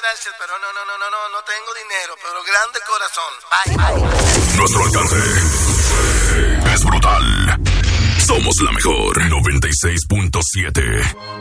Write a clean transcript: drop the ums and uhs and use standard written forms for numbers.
gracias, pero no tengo dinero, pero grande corazón. Bye. Nuestro alcance es brutal. Somos la mejor 96.7.